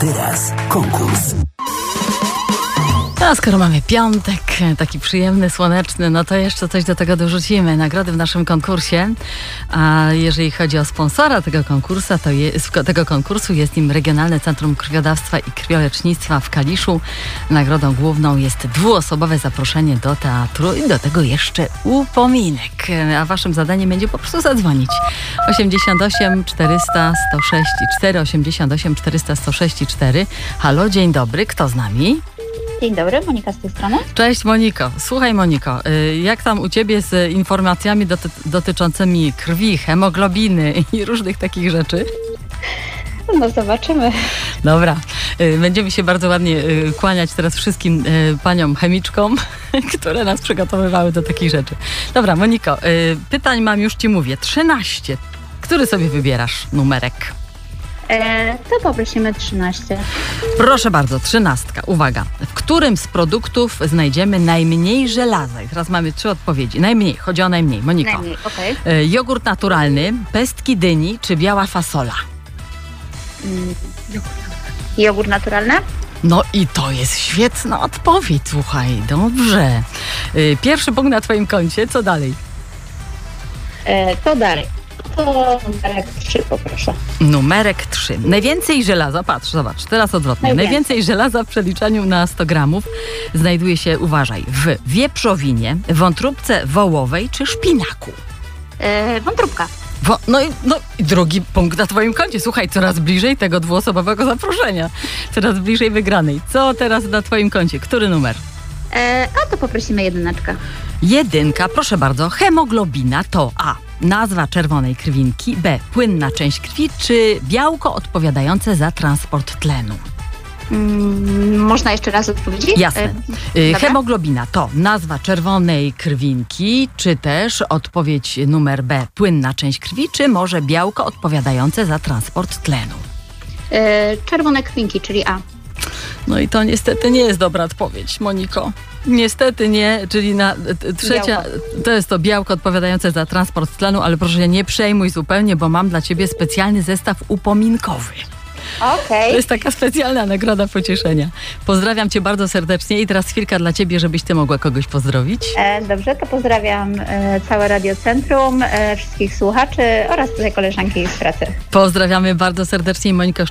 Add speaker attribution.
Speaker 1: Teraz konkurs.
Speaker 2: A skoro mamy piątek, taki przyjemny, słoneczny, no to jeszcze coś do tego dorzucimy. Nagrody w naszym konkursie. A jeżeli chodzi o sponsora tego konkursu, jest nim Regionalne Centrum Krwiodawstwa i Krwiolecznictwa w Kaliszu. Nagrodą główną jest dwuosobowe zaproszenie do teatru i do tego jeszcze upominek. A waszym zadaniem będzie po prostu zadzwonić. 88 400 106 4, 88 400 106 4. Halo, dzień dobry, kto z nami?
Speaker 3: Dzień dobry, Monika z tej strony.
Speaker 2: Cześć Moniko. Słuchaj Moniko, jak tam u Ciebie z informacjami dotyczącymi krwi, hemoglobiny i różnych takich rzeczy?
Speaker 3: No zobaczymy.
Speaker 2: Dobra, będziemy się bardzo ładnie kłaniać teraz wszystkim paniom chemiczkom, które nas przygotowywały do takich rzeczy. Dobra Moniko, pytań mam, już Ci mówię, 13. Który sobie wybierasz numerek?
Speaker 3: To poprosimy 13.
Speaker 2: Proszę bardzo, 13. Uwaga. W którym z produktów znajdziemy najmniej żelaza? I teraz mamy 3 odpowiedzi. Najmniej, chodzi o najmniej. Moniko.
Speaker 3: Najmniej, okej.
Speaker 2: Jogurt naturalny, pestki dyni czy biała fasola?
Speaker 3: Jogurt naturalny?
Speaker 2: No i to jest świetna odpowiedź, słuchaj. Dobrze. Pierwszy punkt na Twoim koncie. Co dalej?
Speaker 3: To dalej. To numerek 3 poproszę.
Speaker 2: Numerek 3. Najwięcej żelaza, zobacz, teraz odwrotnie. Najwięcej żelaza w przeliczaniu na 100 gramów znajduje się, uważaj, w wieprzowinie, wątróbce wołowej czy szpinaku.
Speaker 3: Wątróbka.
Speaker 2: No i drugi punkt na Twoim koncie. Słuchaj, coraz bliżej tego dwuosobowego zaproszenia. Coraz bliżej wygranej. Co teraz na Twoim koncie? Który numer?
Speaker 3: A to poprosimy 1.
Speaker 2: 1, proszę bardzo. Hemoglobina to A. Nazwa czerwonej krwinki, B. Płynna część krwi, czy białko odpowiadające za transport tlenu?
Speaker 3: Można jeszcze raz odpowiedzieć?
Speaker 2: Jasne. Hemoglobina to nazwa czerwonej krwinki, czy też odpowiedź numer B. Płynna część krwi, czy może białko odpowiadające za transport tlenu?
Speaker 3: Czerwone krwinki, czyli A.
Speaker 2: No i to niestety nie jest dobra odpowiedź, Moniko. Niestety nie, czyli trzecia, to jest to białko odpowiadające za transport tlenu, ale proszę się nie przejmuj zupełnie, bo mam dla Ciebie specjalny zestaw upominkowy.
Speaker 3: Okej.
Speaker 2: To jest taka specjalna nagroda pocieszenia. Pozdrawiam Cię bardzo serdecznie i teraz chwilka dla Ciebie, żebyś Ty mogła kogoś pozdrowić.
Speaker 3: Dobrze, to pozdrawiam całe Radiocentrum, wszystkich słuchaczy oraz tutaj koleżanki z pracy.
Speaker 2: Pozdrawiamy bardzo serdecznie, Moniko.